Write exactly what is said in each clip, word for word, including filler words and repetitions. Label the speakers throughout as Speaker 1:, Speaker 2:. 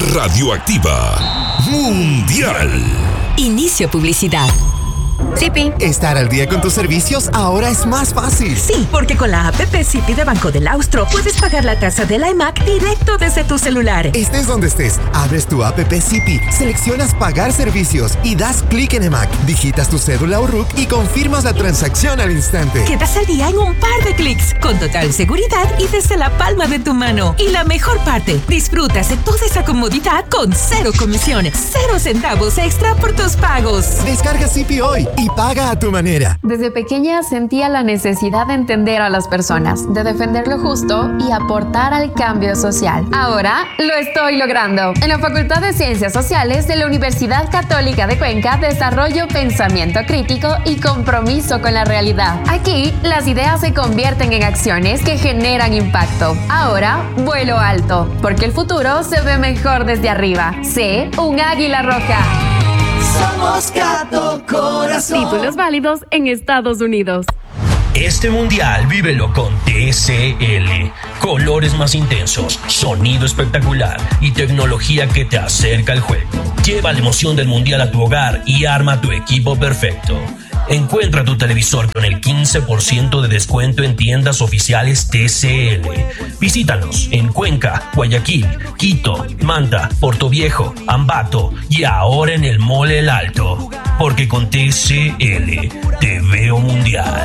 Speaker 1: Radioactiva Mundial.
Speaker 2: Inicio publicidad.
Speaker 3: Sipi.
Speaker 4: Estar al día con tus servicios ahora es más fácil.
Speaker 3: Sí, porque con la app Sipi de Banco del Austro puedes pagar la tasa de la E M A C directo desde tu celular.
Speaker 4: Estés donde estés, abres tu app Sipi, seleccionas pagar servicios y das clic en E M A C. Digitas tu cédula o R U C y confirmas la transacción al instante.
Speaker 3: Quedas al día en un par de clics, con total seguridad y desde la palma de tu mano. Y la mejor parte, disfrutas de toda esa comodidad con cero comisiones, cero centavos extra por tus pagos.
Speaker 4: Descarga Sipi hoy y paga a tu manera.
Speaker 5: Desde pequeña sentía la necesidad de entender a las personas, de defender lo justo y aportar al cambio social. Ahora lo estoy logrando. En la Facultad de Ciencias Sociales de la Universidad Católica de Cuenca desarrollo pensamiento crítico y compromiso con la realidad. Aquí, las ideas se convierten en acciones que generan impacto. Ahora, vuelo alto, porque el futuro se ve mejor desde arriba. Sé un águila roja.
Speaker 6: Somos Gato Corazón.
Speaker 5: Títulos válidos en Estados Unidos.
Speaker 7: Este mundial vívelo con T C L. Colores más intensos, sonido espectacular y tecnología que te acerca al juego. Lleva la emoción del mundial a tu hogar y arma tu equipo perfecto. Encuentra tu televisor con el quince por ciento de descuento en tiendas oficiales T C L. Visítanos en Cuenca, Guayaquil, Quito, Manta, Portoviejo, Ambato y ahora en el Mall El Alto. Porque con T C L te veo mundial.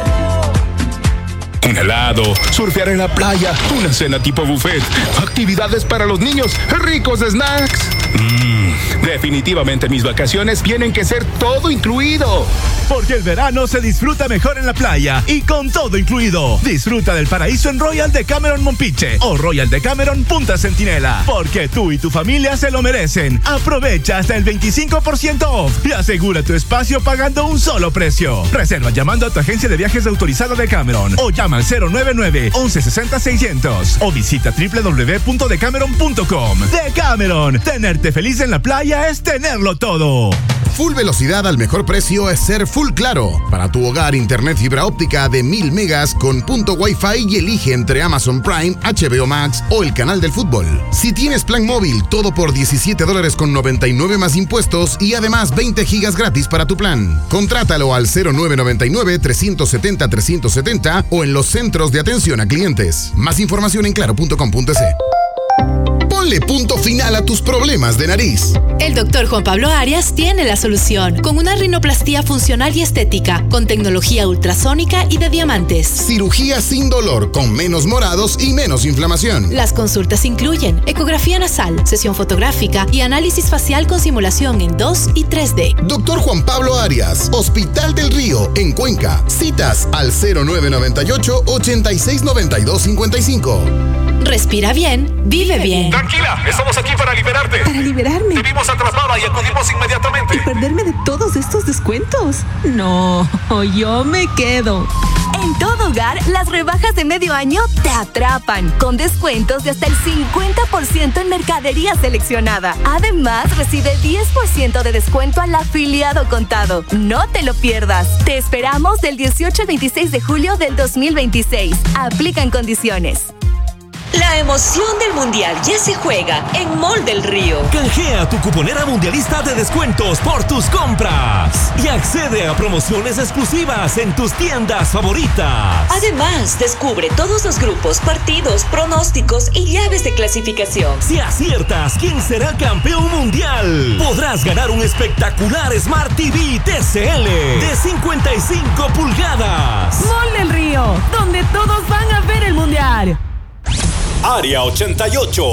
Speaker 1: Un helado, surfear en la playa, una cena tipo buffet, actividades para los niños, ricos snacks. Mmm, definitivamente mis vacaciones tienen que ser todo incluido.
Speaker 8: Porque el verano se disfruta mejor en la playa y con todo incluido. Disfruta del paraíso en Royal Decameron Mompiche o Royal Decameron Punta Centinela. Porque tú y tu familia se lo merecen. Aprovecha hasta el veinticinco por ciento off y asegura tu espacio pagando un solo precio. Reserva llamando a tu agencia de viajes autorizada Decameron o llama al cero nueve nueve, once sesenta, seiscientos o visita doble u doble u doble u punto decameron punto com. Decameron, tenerte feliz en la playa es tenerlo todo.
Speaker 9: Full velocidad al mejor precio es ser Full Claro. Para tu hogar, internet fibra óptica de mil megas con punto Wi-Fi y elige entre Amazon Prime, H B O Max o el canal del fútbol. Si tienes plan móvil, todo por diecisiete dólares con noventa y nueve más impuestos y además veinte gigas gratis para tu plan. Contrátalo al cero nueve nueve nueve, tres siete cero, tres siete cero o en los centros de atención a clientes. Más información en claro punto com punto es. Ponle punto final a tus problemas de nariz.
Speaker 2: El doctor Juan Pablo Arias tiene la solución, con una rinoplastia funcional y estética, con tecnología ultrasónica y de diamantes.
Speaker 9: Cirugía sin dolor, con menos morados y menos inflamación.
Speaker 2: Las consultas incluyen ecografía nasal, sesión fotográfica y análisis facial con simulación en dos y tres D.
Speaker 9: Doctor Juan Pablo Arias, Hospital del Río, en Cuenca. Citas al cero nueve nueve ocho, ochenta y seis, noventa y dos, cincuenta y cinco.
Speaker 2: Respira bien, vive bien.
Speaker 10: Tranquila, estamos aquí para liberarte.
Speaker 3: ¿Para liberarme?
Speaker 10: Te vimos atrapada y acudimos inmediatamente.
Speaker 3: ¿Y perderme de todos estos descuentos? No, yo me quedo.
Speaker 11: En todo hogar, las rebajas de medio año te atrapan, con descuentos de hasta el cincuenta por ciento en mercadería seleccionada. Además, recibe diez por ciento de descuento al afiliado contado. No te lo pierdas. Te esperamos del dieciocho al veintiséis de julio del dos mil veintiséis. Aplican condiciones.
Speaker 12: La emoción del mundial ya se juega en Mall del Río.
Speaker 13: Canjea tu cuponera mundialista de descuentos por tus compras y accede a promociones exclusivas en tus tiendas favoritas.
Speaker 12: Además, descubre todos los grupos, partidos, pronósticos y llaves de clasificación.
Speaker 13: Si aciertas quién será campeón mundial, podrás ganar un espectacular Smart T V T C L de cincuenta y cinco pulgadas.
Speaker 3: Mall del Río, donde todos van a ver el mundial.
Speaker 1: Área ochenta y ocho.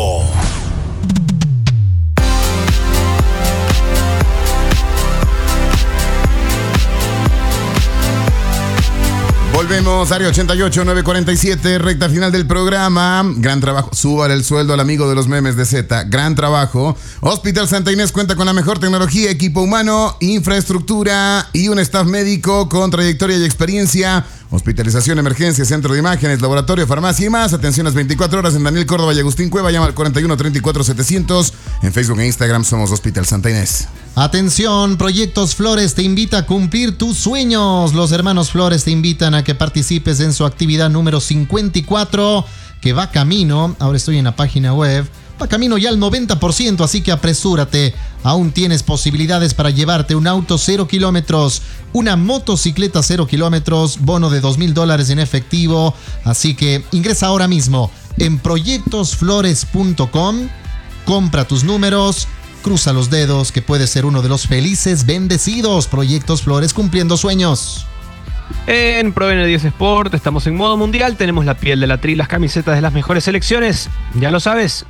Speaker 9: Volvemos, Área ochenta y ocho, nueve cuarenta y siete, recta final del programa. Gran trabajo, súbale el sueldo al amigo de los memes de Z. Gran trabajo. Hospital Santa Inés cuenta con la mejor tecnología, equipo humano, infraestructura y un staff médico con trayectoria y experiencia. Hospitalización, emergencia, centro de imágenes, laboratorio, farmacia y más. Atención las veinticuatro horas en Daniel Córdoba y Agustín Cueva. Llama al cuarenta y uno, treinta y cuatro, setecientos. En Facebook e Instagram somos Hospital Santa Inés.
Speaker 14: Atención, Proyectos Flores te invita a cumplir tus sueños. Los hermanos Flores te invitan a que participes en su actividad número cincuenta y cuatro, que va camino. Ahora estoy en la página web. va camino ya al noventa por ciento, así que apresúrate. Aún tienes posibilidades para llevarte un auto cero kilómetros, una motocicleta cero kilómetros, bono de dos mil dólares en efectivo. Así que ingresa ahora mismo en proyectos flores punto com, compra tus números, cruza los dedos que puedes ser uno de los felices bendecidos. Proyectos Flores, cumpliendo sueños.
Speaker 15: En Pro N diez Sport estamos en modo mundial, tenemos la piel de la tri, las camisetas de las mejores selecciones, ya lo sabes.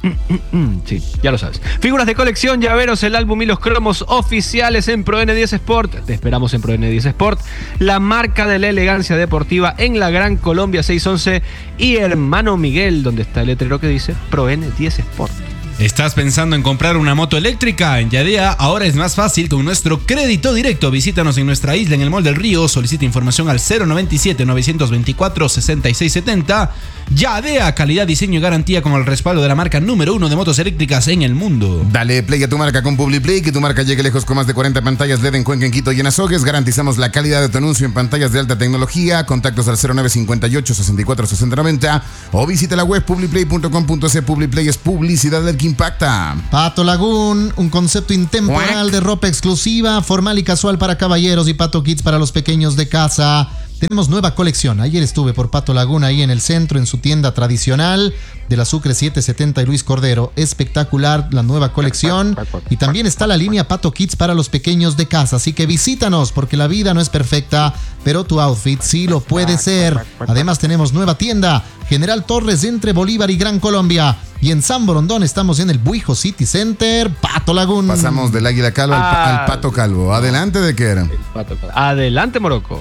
Speaker 15: Sí, ya lo sabes. Figuras de colección, llaveros, el álbum y los cromos oficiales en Pro N diez Sport. Te esperamos en Pro N diez Sport, la marca de la elegancia deportiva en la Gran Colombia seiscientos once y Hermano Miguel, donde está el letrero que dice Pro N diez Sport.
Speaker 16: ¿Estás pensando en comprar una moto eléctrica? En Yadea ahora es más fácil con nuestro crédito directo. Visítanos en nuestra isla en el Mall del Río. Solicita información al cero noventa y siete, novecientos veinticuatro, sesenta y seis setenta. Yadea, calidad, diseño y garantía con el respaldo de la marca número uno de motos eléctricas en el mundo.
Speaker 9: Dale play a tu marca con PubliPlay, que tu marca llegue lejos con más de cuarenta pantallas L E D en Cuenca, en Quito y en Azogues. Garantizamos la calidad de tu anuncio en pantallas de alta tecnología. Contactos al cero nueve cincuenta y ocho, sesenta y cuatro, sesenta noventa o visita la web publiplay punto com punto c. PubliPlay es publicidad del que impacta.
Speaker 14: Pato Lagoon, un concepto intemporal de ropa exclusiva, formal y casual para caballeros, y Pato Kids para los pequeños de casa. Tenemos nueva colección. Ayer estuve por Pato Lagoon ahí en el centro, en su tienda tradicional de la Sucre setecientos setenta y Luis Cordero. Espectacular la nueva colección. Y también está la línea Pato Kids para los pequeños de casa. Así que visítanos, porque la vida no es perfecta, pero tu outfit sí lo puede ser. Además tenemos nueva tienda, General Torres, entre Bolívar y Gran Colombia. Y en San Borondón estamos en el Buijo City Center, Pato Lagoon.
Speaker 9: Pasamos del Águila Calvo al,
Speaker 15: ah,
Speaker 9: al Pato Calvo. Adelante, de qué era.
Speaker 15: Adelante, Morocco.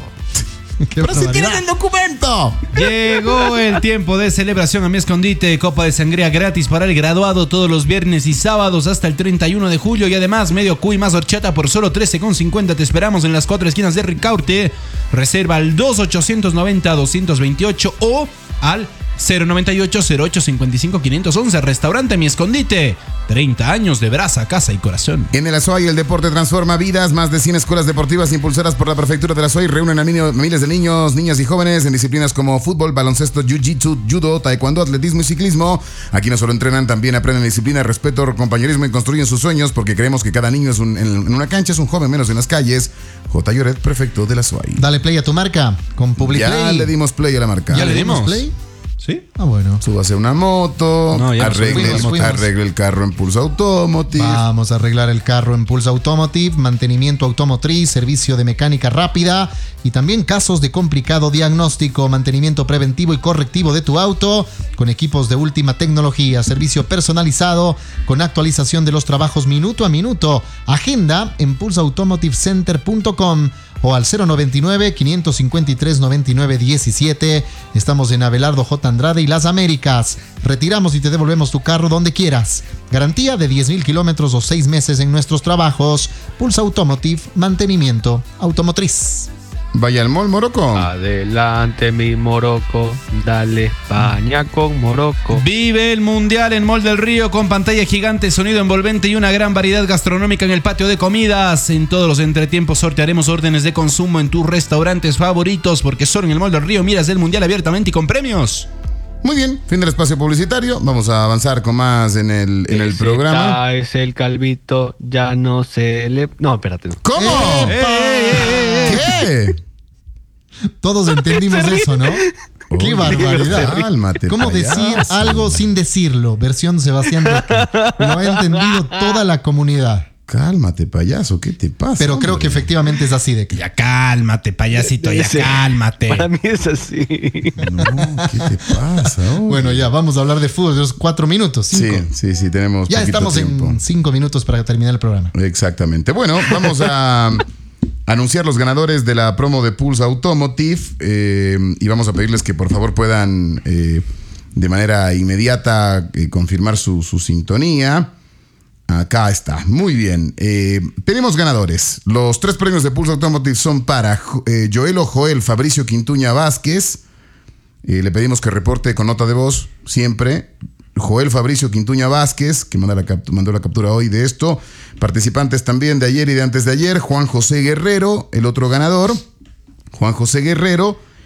Speaker 9: Pero si tienen el documento.
Speaker 16: Llegó el tiempo de celebración a mi escondite. Copa de sangría gratis para el graduado todos los viernes y sábados hasta el treinta y uno de julio. Y además medio cuy más horchata por solo trece con cincuenta. Te esperamos en las cuatro esquinas de Ricaurte. Reserva al dos ochocientos noventa, doscientos veintiocho o al cero noventa y ocho, cero ocho cincuenta y cinco, quinientos once. Restaurante Mi Escondite. treinta años de brasa, casa y corazón.
Speaker 9: En el Azuay el deporte transforma vidas. Más de cien escuelas deportivas impulsadas por la prefectura del Azuay reúnen a niños, miles de niños, niñas y jóvenes en disciplinas como fútbol, baloncesto, jiu-jitsu, judo, taekwondo, atletismo y ciclismo. Aquí no solo entrenan, también aprenden disciplina, respeto, compañerismo y construyen sus sueños, porque creemos que cada niño es un, en, en una cancha es un joven menos en las calles. J. Lloret, prefecto del Azuay.
Speaker 14: Dale play a tu marca con PubliPlay.
Speaker 9: Ya le dimos play a la marca.
Speaker 14: ¿Ya le dimos play?
Speaker 16: ¿Sí?
Speaker 14: Ah, bueno.
Speaker 9: Súbase una moto, no, arregle, fuimos, fuimos. arregle el carro en Pulse Automotive.
Speaker 14: Vamos a arreglar el carro en Pulse Automotive, mantenimiento automotriz, servicio de mecánica rápida y también casos de complicado diagnóstico, mantenimiento preventivo y correctivo de tu auto con equipos de última tecnología, servicio personalizado con actualización de los trabajos minuto a minuto. Agenda en pulse automotive center punto com o al cero noventa y nueve, quinientos cincuenta y tres, noventa y nueve diecisiete. Estamos en Abelardo J. Andrade y Las Américas. Retiramos y te devolvemos tu carro donde quieras. Garantía de diez mil kilómetros o seis meses en nuestros trabajos. Pulse Automotive, mantenimiento automotriz.
Speaker 9: Vaya al mall, Morocco.
Speaker 15: Adelante, mi Morocco. Dale España con Morocco.
Speaker 16: Vive el Mundial en Mall del Río con pantalla gigante, sonido envolvente y una gran variedad gastronómica en el patio de comidas. En todos los entretiempos sortearemos órdenes de consumo en tus restaurantes favoritos, porque solo en el Mall del Río miras el Mundial abiertamente y con premios.
Speaker 9: Muy bien, fin del espacio publicitario. Vamos a avanzar con más en el, en el programa.
Speaker 15: Es el calvito, ya no se le... No, espérate. No.
Speaker 9: ¿Cómo?
Speaker 14: ¡Eh, eh, eh, ¿Qué? Todos entendimos eso, ¿no? Oh, ¡qué barbaridad!
Speaker 9: Cálmate,
Speaker 14: ¿cómo payaso, decir algo sin decirlo? Versión Sebastián Roque. Lo ha entendido toda la comunidad.
Speaker 9: Cálmate, payaso, ¿qué te pasa?
Speaker 14: Pero hombre, creo que efectivamente es así de que...
Speaker 16: Ya cálmate, payasito, ya cálmate.
Speaker 15: Para mí es así.
Speaker 9: No, ¿qué te pasa? Hombre?
Speaker 14: Bueno, ya, vamos a hablar de fútbol. Los cuatro minutos, cinco.
Speaker 9: Sí, sí, sí, tenemos
Speaker 14: ya estamos tiempo. En cinco minutos para terminar el programa.
Speaker 9: Exactamente. Bueno, vamos a anunciar los ganadores de la promo de Pulse Automotive eh, y vamos a pedirles que por favor puedan eh, de manera inmediata eh, confirmar su, su sintonía. Acá está, muy bien. Eh, tenemos ganadores. Los tres premios de Pulse Automotive son para eh, Joelo Joel Fabricio Quintuña Vázquez. Eh, le pedimos que reporte con nota de voz siempre. Joel Fabricio Quintuña Vázquez, que manda la captura, mandó la captura hoy de esto. Participantes también de ayer y de antes de ayer. Juan José Guerrero, el otro ganador. Juan José Guerrero.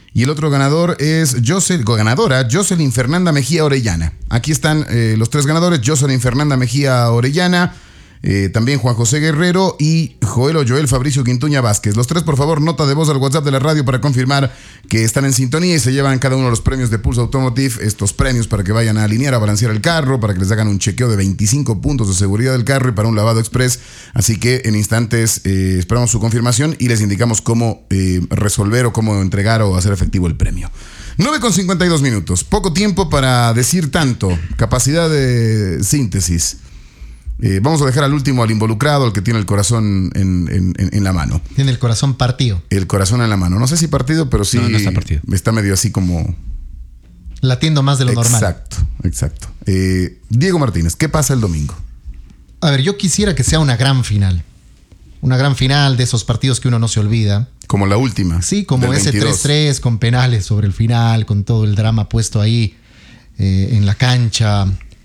Speaker 9: Y el otro ganador es Josel, ganadora, Jocelyn Fernanda Mejía Orellana. Aquí están eh, los tres ganadores, Jocelyn Fernanda Mejía Orellana, eh, también Juan José Guerrero y Joel o Joel Fabricio Quintuña Vázquez. Los tres, por favor, nota de voz al WhatsApp de la radio para confirmar que están en sintonía y se llevan cada uno de los premios de Pulse Automotive, estos premios para que vayan a alinear, a balancear el carro, para que les hagan un chequeo de veinticinco puntos de seguridad del carro y para un lavado express. Así que en instantes eh, esperamos su confirmación y les indicamos cómo eh, resolver o cómo entregar o hacer efectivo el premio. nueve con cincuenta y dos minutos, poco tiempo para decir tanto, capacidad de síntesis. Eh, vamos a dejar al último, al involucrado, al que tiene el corazón en, en, en, en la mano.
Speaker 14: Tiene el corazón partido.
Speaker 9: El corazón en la mano. No sé si partido, pero sí.
Speaker 16: No, no está partido.
Speaker 9: Está medio así como.
Speaker 14: Latiendo más de lo
Speaker 9: exacto,
Speaker 14: normal.
Speaker 9: Exacto, exacto. Eh, Diego Martínez, ¿qué pasa el domingo?
Speaker 14: A ver, yo quisiera que sea una gran final. Una gran final de esos partidos que uno no se olvida.
Speaker 9: Como la última.
Speaker 14: Sí, como ese tres tres con penales sobre el final, con todo el drama puesto ahí eh, en la cancha.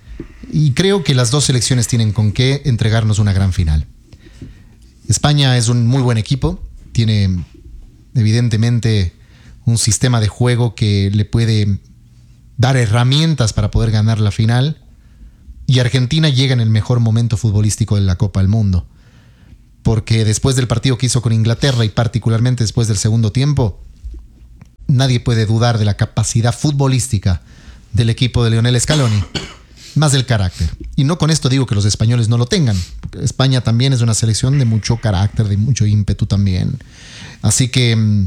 Speaker 14: Y creo que las dos selecciones tienen con qué entregarnos una gran final. España es un muy buen equipo, tiene evidentemente un sistema de juego que le puede dar herramientas para poder ganar la final. Y Argentina llega en el mejor momento futbolístico de la Copa del Mundo. Porque después del partido que hizo con Inglaterra y particularmente después del segundo tiempo, nadie puede dudar de la capacidad futbolística del equipo de Lionel Scaloni. Más del carácter. Y no con esto digo que los españoles no lo tengan. Porque España también es una selección de mucho carácter, de mucho ímpetu también. Así que,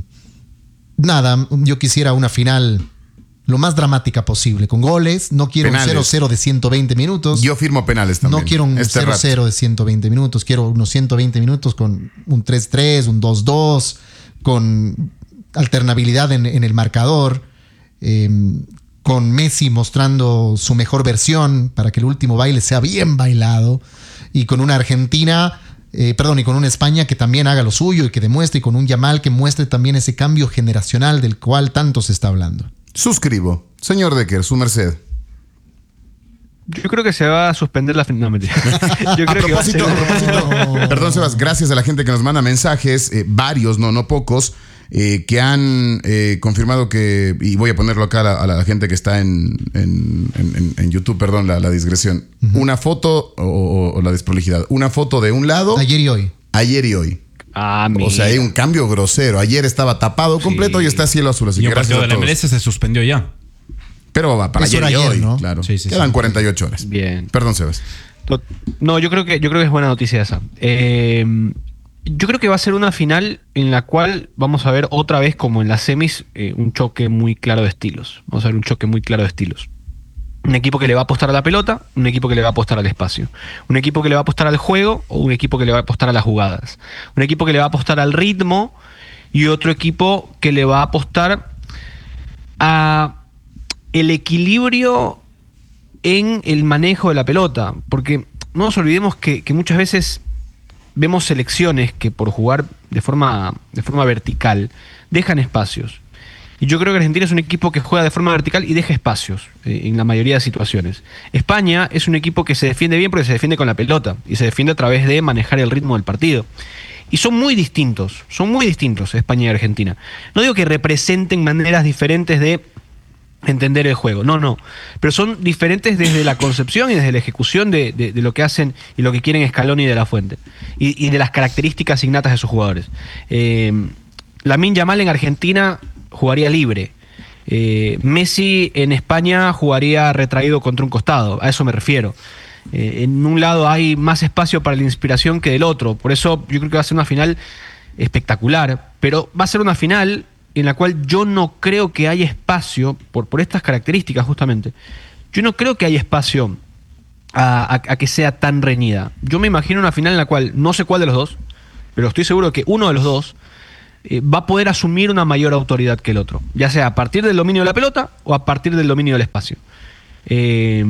Speaker 14: nada, yo quisiera una final lo más dramática posible, con goles. No quiero penales. Un cero cero de ciento veinte minutos.
Speaker 9: Yo firmo penales también.
Speaker 14: No quiero un este cero cero de ciento veinte minutos. Quiero unos ciento veinte minutos con un tres tres, un dos dos, con alternabilidad en, en el marcador. Eh, con Messi mostrando su mejor versión para que el último baile sea bien bailado, y con una Argentina, eh, perdón, y con una España que también haga lo suyo y que demuestre, y con un Yamal que muestre también ese cambio generacional del cual tanto se está hablando.
Speaker 9: Suscribo. Señor Decker, su merced.
Speaker 15: Yo creo que se va a suspender la final. No, mentira. Yo creo
Speaker 9: a propósito,
Speaker 15: que va
Speaker 9: a ser... a propósito, perdón, Sebas, gracias a la gente que nos manda mensajes, eh, varios, no, no pocos, eh, que han eh, confirmado que, y voy a ponerlo acá a la, a la gente que está en, en, en, en YouTube, perdón, la, la digresión. Uh-huh. Una foto, o, o la desprolijidad, una foto de un lado.
Speaker 14: Ayer y hoy.
Speaker 9: Ayer y hoy.
Speaker 15: Ah,
Speaker 9: o sea, hay un cambio grosero. Ayer estaba tapado completo sí. y está cielo azul. Así
Speaker 16: y
Speaker 9: que
Speaker 16: el partido de la M L S se suspendió ya.
Speaker 9: Pero va para ayer y hoy, ¿no? Claro.
Speaker 16: Sí, sí,
Speaker 9: Quedan
Speaker 16: sí.
Speaker 9: cuarenta y ocho horas.
Speaker 15: Bien.
Speaker 9: Perdón, Sebas.
Speaker 15: No, yo creo que yo creo que es buena noticia esa. Eh, yo creo que va a ser una final en la cual vamos a ver otra vez, como en las semis, eh, un choque muy claro de estilos. Vamos a ver un choque muy claro de estilos. Un equipo que le va a apostar a la pelota, un equipo que le va a apostar al espacio. Un equipo que le va a apostar al juego o un equipo que le va a apostar a las jugadas. Un equipo que le va a apostar al ritmo y otro equipo que le va a apostar a el equilibrio en el manejo de la pelota. Porque no nos olvidemos que, que muchas veces vemos selecciones que por jugar de forma, de forma vertical dejan espacios. Y yo creo que Argentina es un equipo que juega de forma vertical y deja espacios eh, en la mayoría de situaciones. España es un equipo que se defiende bien porque se defiende con la pelota y se defiende a través de manejar el ritmo del partido. Y son muy distintos, son muy distintos España y Argentina. No digo que representen maneras diferentes de entender el juego, no, no. Pero son diferentes desde la concepción y desde la ejecución de, de, de lo que hacen y lo que quieren Scaloni y De La Fuente. Y, y de las características innatas de sus jugadores. Eh, Lamine Yamal en Argentina jugaría libre. Eh, Messi en España jugaría retraído contra un costado, a eso me refiero. Eh, en un lado hay más espacio para la inspiración que del otro, por eso yo creo que va a ser una final espectacular, pero va a ser una final en la cual yo no creo que haya espacio, por, por estas características justamente, yo no creo que haya espacio a, a, a que sea tan reñida. Yo me imagino una final en la cual, no sé cuál de los dos, pero estoy seguro que uno de los dos Eh, va a poder asumir una mayor autoridad que el otro, ya sea a partir del dominio de la pelota o a partir del dominio del espacio. Eh,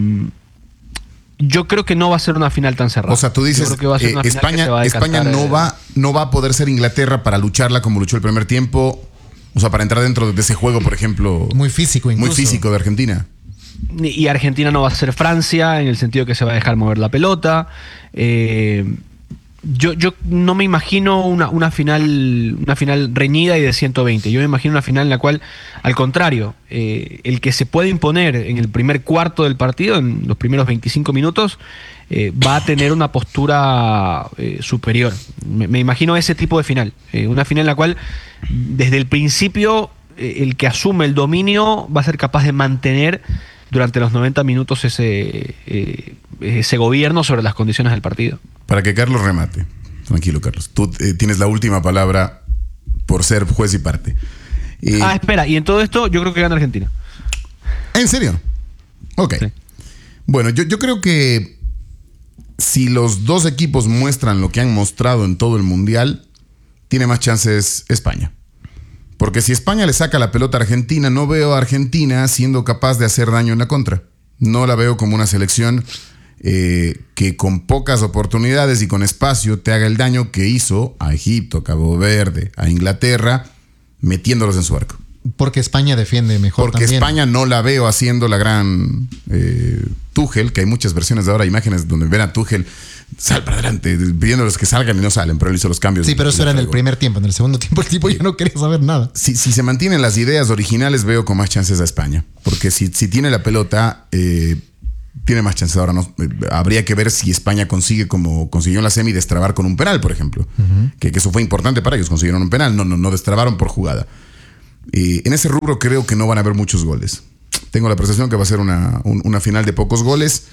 Speaker 15: yo creo que no va a ser una final tan cerrada.
Speaker 9: O sea, tú dices, eh, España, España no, va, no va a poder ser Inglaterra para lucharla como luchó el primer tiempo, o sea, para entrar dentro de ese juego, por ejemplo.
Speaker 14: Muy físico incluso.
Speaker 9: Muy físico de Argentina.
Speaker 15: Y Argentina no va a ser Francia, en el sentido que se va a dejar mover la pelota. Eh... Yo, yo no me imagino una, una final una final reñida y de ciento veinte. Yo me imagino una final en la cual, al contrario, eh, el que se puede imponer en el primer cuarto del partido, en los primeros veinticinco minutos, eh, va a tener una postura eh, superior. Me, me imagino ese tipo de final. Eh, una final en la cual, desde el principio, eh, el que asume el dominio va a ser capaz de mantener durante los noventa minutos ese, eh, ese gobierno sobre las condiciones del partido.
Speaker 9: Para que Carlos remate. Tranquilo, Carlos. Tú eh, tienes la última palabra por ser juez y parte. Eh,
Speaker 15: ah, espera. Y en todo esto yo creo que gana Argentina.
Speaker 9: ¿En serio? Ok. Sí. Bueno, yo, yo creo que si los dos equipos muestran lo que han mostrado en todo el Mundial, tiene más chances España. Porque si España le saca la pelota a Argentina, no veo a Argentina siendo capaz de hacer daño en la contra. No la veo como una selección eh, que con pocas oportunidades y con espacio te haga el daño que hizo a Egipto, a Cabo Verde, a Inglaterra, metiéndolos en su arco.
Speaker 14: Porque España defiende mejor.
Speaker 9: Porque
Speaker 14: también.
Speaker 9: España no la veo haciendo la gran eh, Tuchel, que hay muchas versiones de ahora, imágenes donde ven a Tuchel, sal para adelante, pidiéndoles que salgan y no salen, pero él hizo los cambios.
Speaker 14: Sí, pero eso era en el primer tiempo. En el segundo tiempo el tipo ya no quería saber nada.
Speaker 9: Si, si se mantienen las ideas originales, veo con más chances a España. Porque si, si tiene la pelota, eh, tiene más chances. Ahora no, eh, habría que ver si España consigue, como consiguió en la semi, destrabar con un penal, por ejemplo. Uh-huh. Que, que eso fue importante para ellos, consiguieron un penal. No, no, no destrabaron por jugada. Eh, en ese rubro creo que no van a haber muchos goles. Tengo la percepción que va a ser una, un, una final de pocos goles.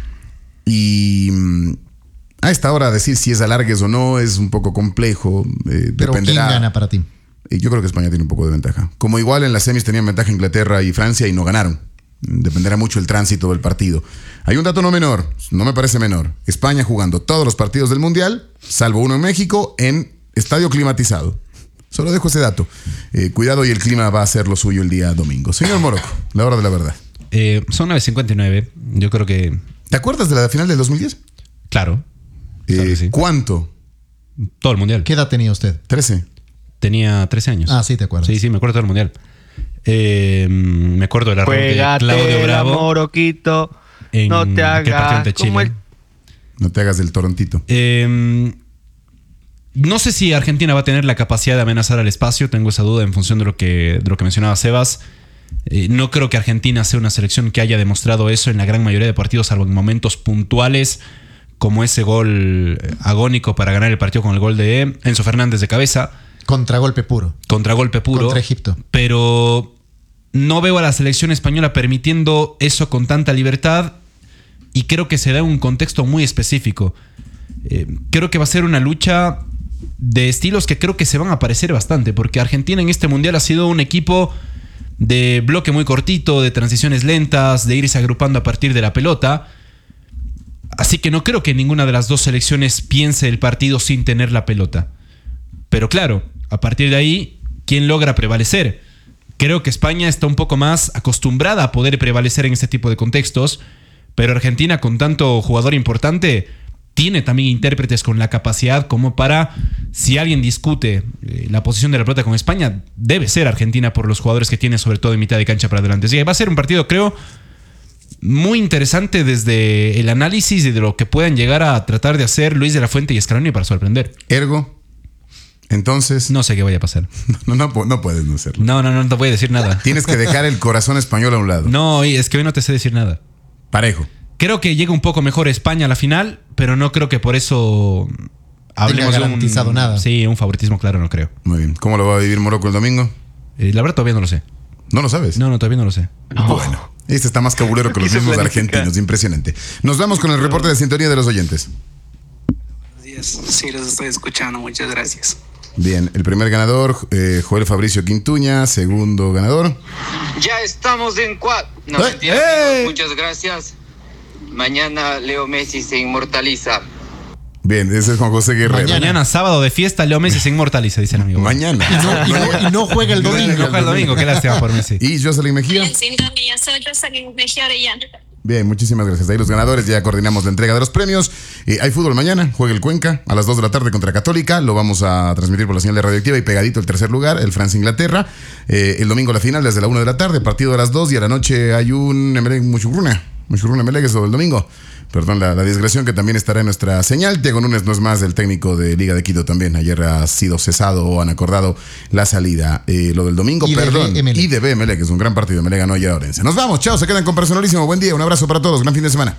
Speaker 9: Y mm, a esta hora decir si es alargues o no es un poco complejo. Eh,
Speaker 14: Pero
Speaker 9: dependerá.
Speaker 14: ¿quién gana para ti?
Speaker 9: Eh, yo creo que España tiene un poco de ventaja. Como igual en las semis tenían ventaja Inglaterra y Francia y no ganaron. Dependerá mucho el tránsito del partido. Hay un dato no menor, no me parece menor. España jugando todos los partidos del Mundial, salvo uno en México, en estadio climatizado. Solo dejo ese dato. Eh, cuidado y el clima va a hacer lo suyo el día domingo. Señor Morocco, la hora de la verdad.
Speaker 16: Eh, son nueve cincuenta y nueve. Yo creo que...
Speaker 9: ¿Te acuerdas de la final del dos mil diez?
Speaker 16: Claro.
Speaker 9: Eh,
Speaker 16: claro que sí.
Speaker 9: ¿Cuánto?
Speaker 16: Todo el Mundial.
Speaker 14: ¿Qué edad tenía usted?
Speaker 9: trece.
Speaker 16: Tenía trece años.
Speaker 14: Ah, sí, te acuerdas.
Speaker 16: Sí, sí, me acuerdo todo el Mundial. Eh, me acuerdo del error de Claudio Bravo.
Speaker 15: Moroquito. En no te hagas como el...
Speaker 9: No te hagas del Torontito.
Speaker 16: Eh... No sé si Argentina va a tener la capacidad de amenazar al espacio. Tengo esa duda en función de lo que, de lo que mencionaba Sebas. Eh, no creo que Argentina sea una selección que haya demostrado eso en la gran mayoría de partidos, salvo en momentos puntuales, como ese gol agónico para ganar el partido con el gol de Enzo Fernández de cabeza.
Speaker 14: Contragolpe puro.
Speaker 16: Contragolpe puro.
Speaker 14: Contra Egipto.
Speaker 16: Pero no veo a la selección española permitiendo eso con tanta libertad y creo que se da en un contexto muy específico. Eh, creo que va a ser una lucha de estilos que creo que se van a parecer bastante, porque Argentina en este mundial ha sido un equipo de bloque muy cortito, de transiciones lentas, de irse agrupando a partir de la pelota. Así que no creo que ninguna de las dos selecciones piense el partido sin tener la pelota. Pero claro, a partir de ahí, ¿quién logra prevalecer? Creo que España está un poco más acostumbrada a poder prevalecer en este tipo de contextos, pero Argentina, con tanto jugador importante, tiene también intérpretes con la capacidad como para, si alguien discute eh, la posición de la pelota con España, debe ser Argentina por los jugadores que tiene, sobre todo en mitad de cancha para adelante. Así que va a ser un partido, creo, muy interesante desde el análisis y de lo que puedan llegar a tratar de hacer Luis de la Fuente y Scaloni para sorprender.
Speaker 9: Ergo, entonces...
Speaker 16: No sé qué vaya a pasar.
Speaker 9: No, no, no puedes no hacerlo.
Speaker 16: No, no, no, no te voy a decir nada.
Speaker 9: Tienes que dejar el corazón español a un lado.
Speaker 16: No, es que hoy no te sé decir nada.
Speaker 9: Parejo.
Speaker 16: Creo que llega un poco mejor España a la final, pero no creo que por eso hablemos
Speaker 14: Tenga garantizado
Speaker 16: de un,
Speaker 14: nada.
Speaker 16: Sí, un favoritismo claro, no creo.
Speaker 9: Muy bien. ¿Cómo lo va a vivir Morocco el domingo?
Speaker 16: Eh, la verdad todavía no lo sé.
Speaker 9: ¿No lo sabes?
Speaker 16: No, no, todavía no lo sé.
Speaker 9: Oh. Bueno, este está más cabulero que los mismos argentinos. Impresionante. Nos vamos con el reporte de sintonía de los oyentes.
Speaker 17: Buenos días. Sí, los estoy escuchando. Muchas gracias.
Speaker 9: Bien, el primer ganador, eh, Joel Fabricio Quintuña. Segundo ganador.
Speaker 18: Ya estamos en cuatro. No,
Speaker 9: ¡Eh!
Speaker 18: mentira,
Speaker 9: ¡Eh!
Speaker 18: amigos, muchas gracias. Mañana Leo Messi se inmortaliza.
Speaker 9: Bien, ese es Juan José Guerrero.
Speaker 16: Mañana, Mañana sábado de fiesta, Leo Messi se inmortaliza, dice el amigo.
Speaker 9: Mañana.
Speaker 14: Y no, y no, y no juega el domingo.
Speaker 16: No juega el domingo, qué lástima por Messi.
Speaker 9: ¿Y Jocelyn Mejía?
Speaker 19: En sintonía, soy Jocelyn Mejía Orellana.
Speaker 9: Bien, muchísimas gracias. Ahí los ganadores, ya coordinamos la entrega de los premios. Eh, hay fútbol mañana, juega el Cuenca a las dos de la tarde contra Católica. Lo vamos a transmitir por la señal de Radioactiva y pegadito el tercer lugar, el Francia-Inglaterra. Eh, el domingo la final desde la una de la tarde, partido a las dos y a la noche hay un Emelec Muchugruna. Mushuruna Melec es lo del domingo. Perdón, la, la digresión que también estará en nuestra señal. Diego Núñez no es más del técnico de Liga de Quito también. Ayer ha sido cesado o han acordado la salida. Eh, lo del domingo,
Speaker 14: I D B
Speaker 9: perdón.
Speaker 14: Emelec.
Speaker 9: I D B Emelec, que es un gran partido. Melec ganó ya a Orense. Nos vamos, chao, se quedan con Personalísimo. Buen día, un abrazo para todos. Gran fin de semana.